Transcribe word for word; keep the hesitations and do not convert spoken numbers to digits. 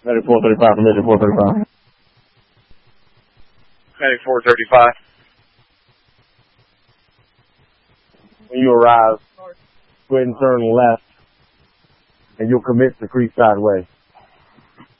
Medic four thirty-five from Medic four thirty-five. Medic four thirty-five. When you arrive, go ahead and turn left, and you'll commit to Creekside Way.